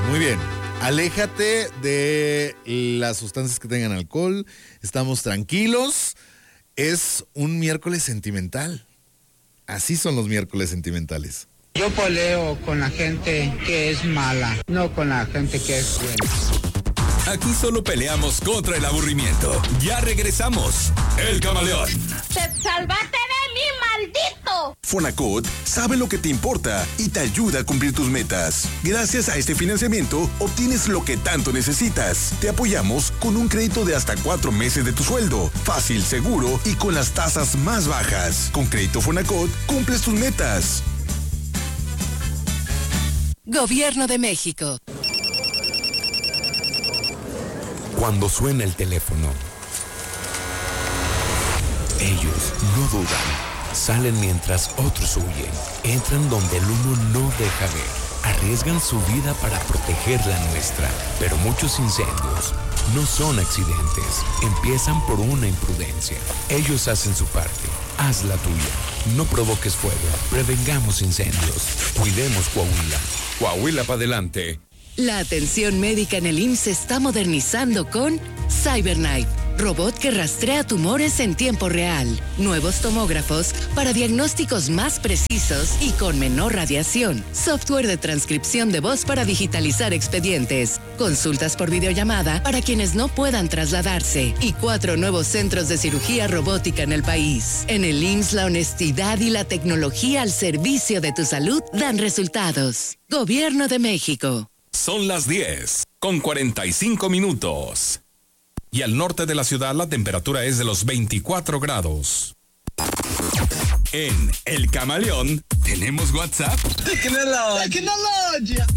Muy bien. Aléjate de las sustancias que tengan alcohol. Estamos tranquilos. Es un miércoles sentimental. Así son los miércoles sentimentales. Yo peleo con la gente que es mala, no con la gente que es buena. Aquí solo peleamos contra el aburrimiento. Ya regresamos. El Camaleón. ¡Salvaste de mí, maldito! Fonacot sabe lo que te importa y te ayuda a cumplir tus metas. Gracias a este financiamiento, obtienes lo que tanto necesitas. Te apoyamos con un crédito de hasta 4 meses de tu sueldo. Fácil, seguro y con las tasas más bajas. Con Crédito Fonacot, cumples tus metas. Gobierno de México. Cuando suena el teléfono, ellos no dudan. Salen mientras otros huyen. Entran donde el humo no deja ver. Arriesgan su vida para proteger la nuestra. Pero muchos incendios no son accidentes. Empiezan por una imprudencia. Ellos hacen su parte. Haz la tuya. No provoques fuego. Prevengamos incendios. Cuidemos Coahuila. Coahuila para adelante. La atención médica en el IMSS se está modernizando con CyberKnife, robot que rastrea tumores en tiempo real, nuevos tomógrafos para diagnósticos más precisos y con menor radiación, software de transcripción de voz para digitalizar expedientes, consultas por videollamada para quienes no puedan trasladarse y 4 nuevos centros de cirugía robótica en el país. En el IMSS, la honestidad y la tecnología al servicio de tu salud dan resultados. Gobierno de México. Son las 10:45. Y al norte de la ciudad la temperatura es de los 24 grados. En El Camaleón tenemos WhatsApp. Tecnología.